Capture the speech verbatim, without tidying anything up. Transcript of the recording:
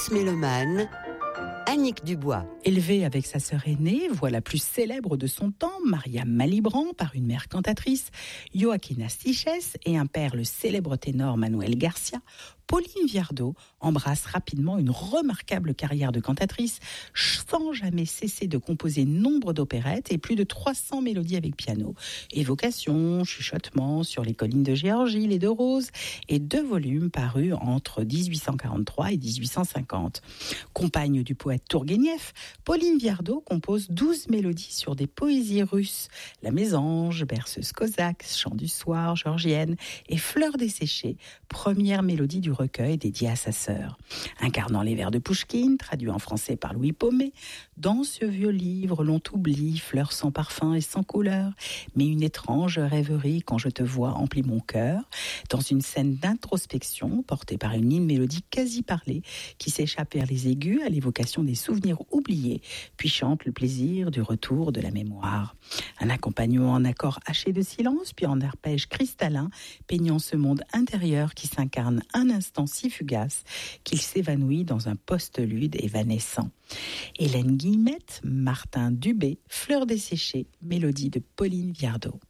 France Mélomane, Annick Dubois. Élevée avec sa sœur aînée, voix la plus célèbre de son temps, Maria Malibran, par une mère cantatrice, Joaquina Siches, et un père, le célèbre ténor Manuel Garcia, Pauline Viardot embrasse rapidement une remarquable carrière de cantatrice, sans jamais cesser de composer nombre d'opérettes et plus de trois cents mélodies avec piano. Évocations, chuchotements sur les collines de Géorgie, les deux roses, et deux volumes parus entre dix-huit cent quarante-trois et dix-huit cent cinquante. Compagne du poète Tourguenieff, Pauline Viardot compose douze mélodies sur des poésies russes, La Mésange, berceuse cosaque, Chant du soir, georgienne et Fleurs desséchées, première mélodie du recueil dédié à sa sœur. Incarnant les vers de Pouchkine, traduits en français par Louis Paumet, dans ce vieux livre l'on t'oublie, fleurs sans parfum et sans couleur, mais une étrange rêverie quand je te vois emplit mon cœur, dans une scène d'introspection portée par une ligne mélodique quasi parlée qui s'échappe vers les aigus à l'évocation des souvenirs oubliés, puis chante le plaisir du retour de la mémoire. Un accompagnement en accord haché de silence, puis en arpège cristallin, peignant ce monde intérieur qui s'incarne un instant si fugace qu'il s'évanouit dans un postlude évanescent. Hélène Guillemette, Martin Dubé, Fleurs desséchées, mélodie de Pauline Viardot.